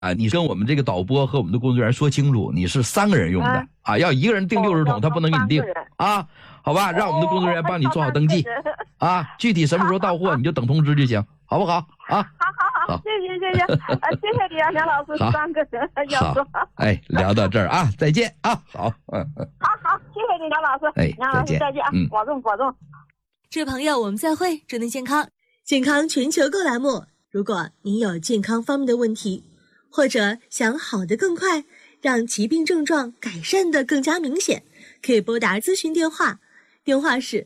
啊，你跟我们这个导播和我们的工作人员说清楚，你是3个人用的啊，要1个人订60桶，他不能给你订啊，好吧？让我们的工作人员帮你做好登记啊，具体什么时候到货你就等通知就行，好不好啊？ 好，谢谢，谢谢你啊，梁老师，3个人要说。 哎，聊到这儿啊，再见啊，好， 好，谢谢你，梁老师，梁老师再见啊，保重。 这位朋友，我们再会，祝您健康。健康全球购栏目，如果您有健康方面的问题，或者想好得更快，让疾病症状改善得更加明显，可以拨打咨询电话，电话是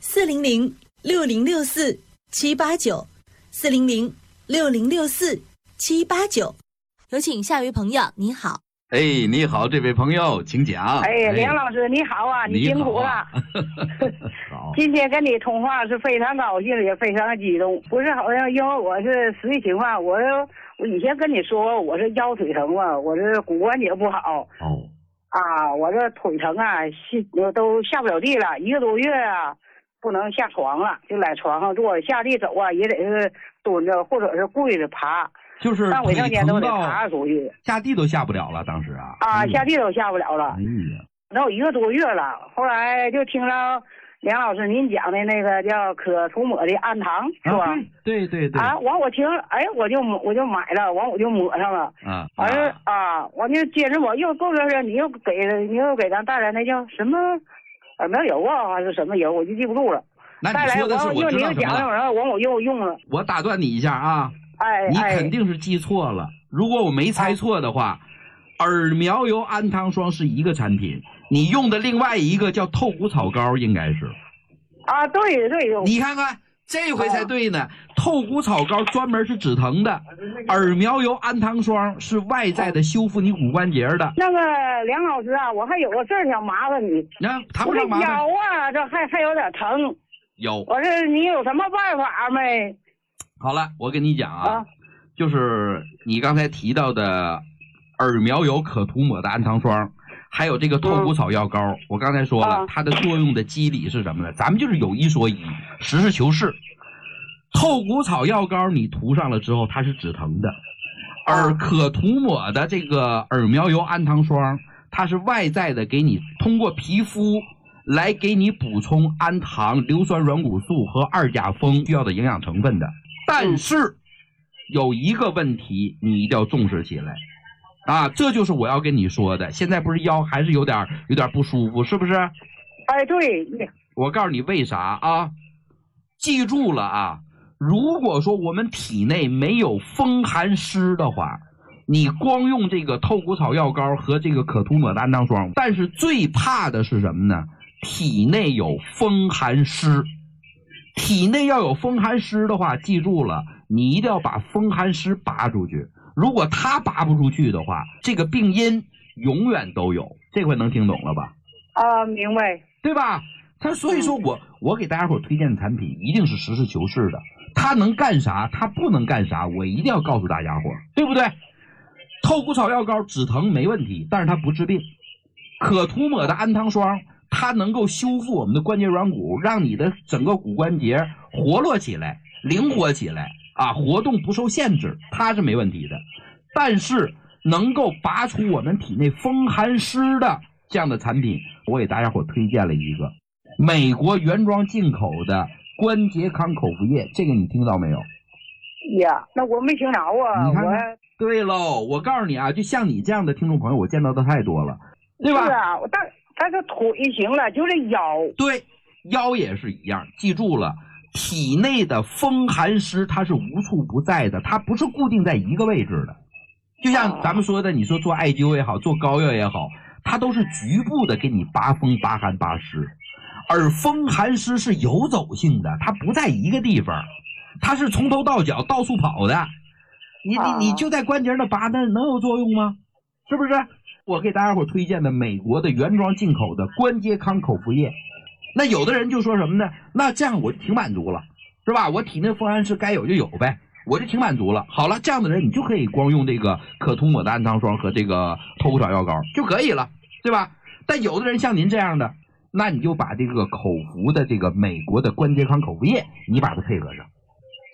400-6064-789，400-6064-789。有请下一位朋友，你好。 哎，你好，这位朋友，请讲。 哎，梁老师你好啊，你辛苦了。 好， 今天跟你通话是非常高兴，也非常激动。不是好像因为我是实际情况，我以前跟你说我是腰腿疼嘛，我这骨关节不好。我这腿疼啊，都下不了地了，1个多月啊，不能下床了，就在床上坐，下地走啊也得是蹲着或者是跪着爬。 就是上卫生间都得爬出去， 下地都下不了了，当时啊。 下地都下不了了。 哎呀， 都有1个多月了。后来就听到梁老师您讲的那个叫可涂抹的氨糖，是吧？ 对。 完我听，我就买了，完我就抹上了。完就接着我又过段时间你又给咱带来那叫什么耳苗油啊，还是什么油，我就记不住了。 那你说的是我知道什么了。 完我又用了。 我打断你一下啊。你肯定是记错了。如果我没猜错的话，耳苗油氨糖霜是一个产品，你用的另外一个叫透骨草膏，应该是。 对。 你看看，这回才对呢。透骨草膏专门是止疼的，耳苗油氨糖霜是外在的修复你骨关节的。 那个梁老师啊，我还有个事儿想麻烦你。 谈不上麻烦。 我这腰啊，这还有点疼。 有。 我说你有什么办法没？ 好了，我跟你讲啊，就是你刚才提到的耳苗油可涂抹的氨糖霜，还有这个透骨草药膏，我刚才说了，它的作用的机理是什么呢？咱们就是有一说一，实事求是。透骨草药膏你涂上了之后，它是止疼的，而可涂抹的这个耳苗油氨糖霜，它是外在的给你通过皮肤来给你补充氨糖、硫酸软骨素和2甲酚需要的营养成分的。但是有一个问题你一定要重视起来啊，这就是我要跟你说的。现在不是腰还是有点不舒服，是不是？ 对。 我告诉你为啥啊？记住了啊，如果说我们体内没有风寒湿的话，你光用这个透骨草药膏和这个可涂抹的氨糖霜，但是最怕的是什么呢？体内有风寒湿。体内要有风寒湿的话，记住了，你一定要把风寒湿拔出去。如果它拔不出去的话，这个病因永远都有。这回能听懂了吧？ 明白， 对吧？所以说我给大家伙推荐的产品一定是实事求是的，它能干啥，它不能干啥，我一定要告诉大家伙，对不对？透骨草药膏止疼没问题，但是它不治病。可涂抹的氨糖霜，它能够修复我们的关节软骨，让你的整个骨关节活络起来，灵活起来啊，活动不受限制，它是没问题的。但是能够拔除我们体内风寒湿的这样的产品，我给大家伙推荐了一个美国原装进口的关节康口服液，这个你听到没有？ 呀，那我没听着啊。 你看看，对喽，我告诉你啊，就像你这样的听众朋友，我见到的太多了，对吧？ 是啊，但是腿行了，就这腰。对， 腰也是一样。记住了，体内的风寒湿它是无处不在的，它不是固定在一个位置的。就像咱们说的，你说做艾灸也好，做膏药也好，它都是局部的给你拔风、拔寒、拔湿。而风寒湿是游走性的，它不在一个地方，它是从头到脚到处跑的。你就在关节那拔，那能有作用吗？是不是？我给大家伙推荐的美国的原装进口的关节康口服液，那有的人就说什么呢？那这样我就挺满足了，是吧？我体内风寒湿该有就有呗，我就挺满足了。好了，这样的人你就可以光用这个可涂抹的氨糖霜和这个透骨草药膏就可以了，对吧？但有的人像您这样的，那你就把这个口服的这个美国的关节康口服液，你把它配合上。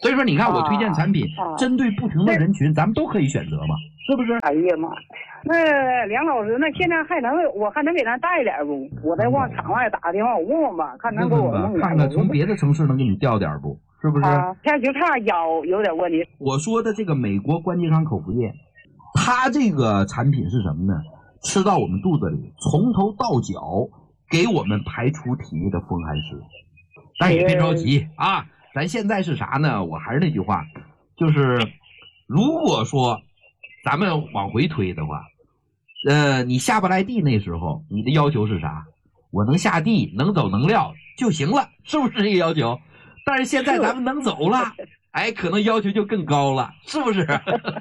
所以说你看我推荐产品针对不同的人群，咱们都可以选择嘛，是不是？ 哎呀妈，那梁老师，那现在我还能给咱带点不？我再往场外打个电话，我问问吧，看能给我弄点。 看看从别的城市能给你调点不？是不是？ 现在就差腰有点问题。 我说的这个美国关节康口服液，它这个产品是什么呢？吃到我们肚子里，从头到脚给我们排除体内的风寒湿。但也别着急啊，咱现在是啥呢？我还是那句话，就是如果说咱们往回推的话，你下不来地那时候，你的要求是啥？我能下地，能走能撂就行了，是不是这个要求？但是现在咱们能走了，哎，可能要求就更高了，是不是？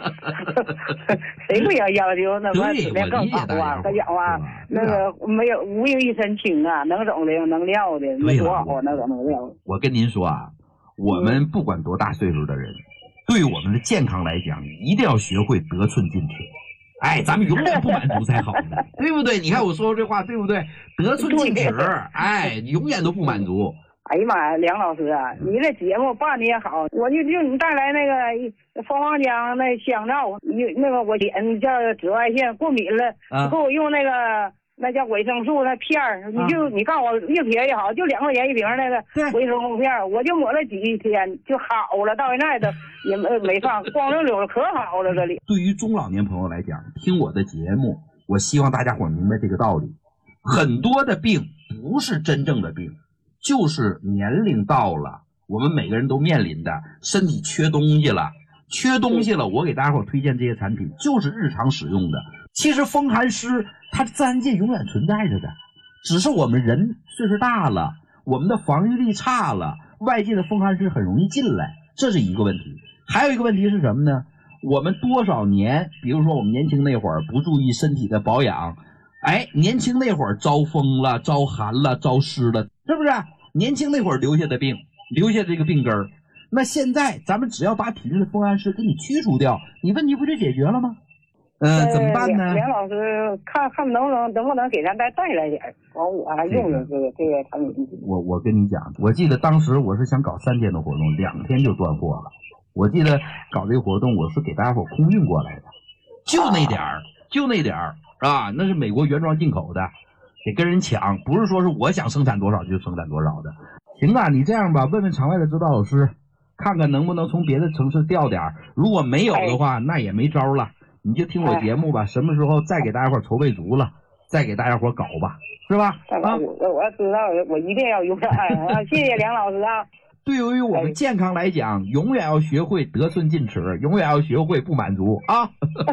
谁不要要求那么对，我理解大家。 他讲话那个没有无影一身轻啊，能走的能撂的，没多好那个能撂。 我跟您说啊，我们不管多大岁数的人，对我们的健康来讲，一定要学会得寸进尺。哎，咱们永远不满足才好呢，对不对？你看我说这话对不对？得寸进尺，哎，永远都不满足。 哎呀妈呀，梁老师啊，你这节目办的也好，我就你带来那个芳芳江那香皂，那个我脸叫紫外线过敏了，给我用那个那叫维生素那片儿，你告诉我越撇越好，就2块钱一瓶那个维生素片，我就抹了几天就好了，到现在都也没放，光溜溜的可好了这里。 对于中老年朋友来讲，听我的节目，我希望大家伙明白这个道理，很多的病不是真正的病。就是年龄到了，我们每个人都面临的身体缺东西了，我给大家伙推荐这些产品，就是日常使用的。其实风寒湿它自然界永远存在着的，只是我们人岁数大了，我们的防御力差了，外界的风寒湿很容易进来，这是一个问题。还有一个问题是什么呢？我们多少年，比如说我们年轻那会儿不注意身体的保养，哎，年轻那会儿招风了，招寒了，招湿了，是不是？年轻那会儿留下的病，留下这个病根儿。那现在咱们只要把体内的风寒湿给你驱除掉，你问题不就解决了吗？怎么办呢？ 梁老师，看能不能给咱带来点，完我还用用这个产品。 我跟你讲，我记得当时我是想搞3天的活动，2天就断货了。我记得搞这个活动，我是给大家伙空运过来的，就那点儿啊，那是美国原装进口的，得跟人抢，不是说是我想生产多少就生产多少的。行啊，你这样吧，问问场外的指导老师，看看能不能从别的城市调点，如果没有的话，那也没招了。你就听我节目吧，什么时候再给大家伙筹备足了，再给大家伙搞吧，是吧？ 我知道，我一定要用上。谢谢梁老师啊。 对于我们健康来讲，永远要学会得寸进尺，永远要学会不满足啊。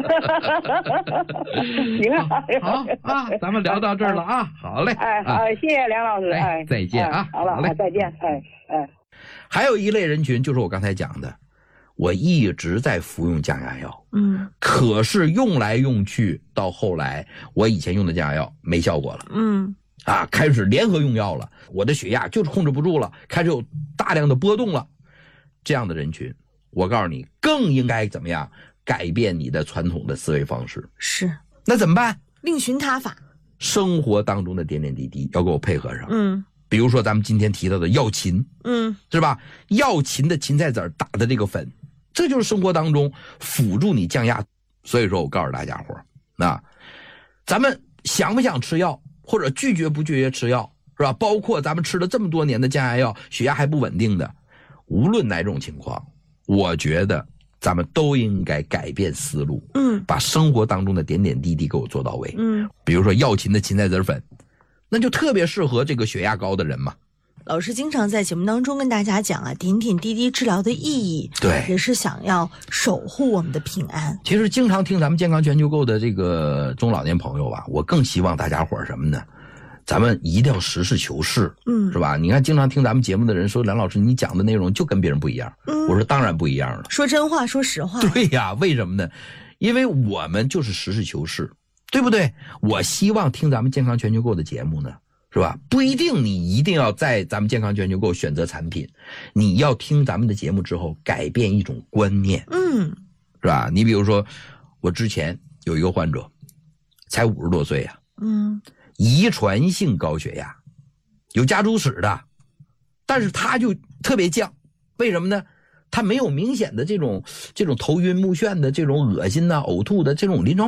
行好啊，咱们聊到这儿了啊，好嘞。 谢谢梁老师， 再见啊。 好了，再见。 还有一类人群就是我刚才讲的，我一直在服用降压药，可是用来用去，到后来我以前用的降压药没效果了，开始联合用药了，我的血压就是控制不住了，开始有大量的波动了。这样的人群，我告诉你，更应该怎么样改变你的传统的思维方式。 是， 那怎么办？ 另寻他法。 生活当中的点点滴滴要给我配合上。比如说咱们今天提到的药芹，是吧？药芹的芹菜籽打的这个粉，这就是生活当中辅助你降压。所以说我告诉大家伙，那咱们想不想吃药，或者拒绝不拒绝吃药，是吧？包括咱们吃了这么多年的降压药，血压还不稳定的，无论哪种情况，我觉得咱们都应该改变思路，把生活当中的点点滴滴给我做到位。比如说药芹的芹菜籽粉，那就特别适合这个血压高的人嘛。 老师经常在节目当中跟大家讲啊，点点滴滴治疗的意义， 对， 也是想要守护我们的平安。 其实经常听咱们健康全球购的这个中老年朋友吧，我更希望大家伙什么呢？咱们一定要实事求是，是吧？你看经常听咱们节目的人说，梁老师你讲的内容就跟别人不一样，我说当然不一样了， 说真话说实话。 对呀，为什么呢？因为我们就是实事求是，对不对？我希望听咱们健康全球购的节目呢，是吧？不一定你一定要在咱们健康全球购选择产品，你要听咱们的节目之后改变一种观念，是吧？你比如说我之前有一个患者才50多岁啊，遗传性高血压，有家族史的，但是他就特别犟，为什么呢？ 他没有明显的这种头晕目眩的这种恶心呐、呕吐的这种临床